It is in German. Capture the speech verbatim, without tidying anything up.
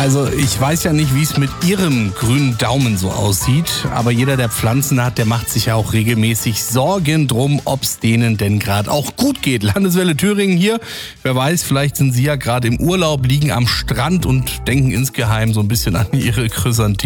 Also ich weiß ja nicht, wie es mit Ihrem grünen Daumen so aussieht, aber jeder, der Pflanzen hat, der macht sich ja auch regelmäßig Sorgen drum, ob es denen denn gerade auch gut geht. Landeswelle Thüringen hier, wer weiß, vielleicht sind Sie ja gerade im Urlaub, liegen am Strand und denken insgeheim so ein bisschen an Ihre Chrysanthemen.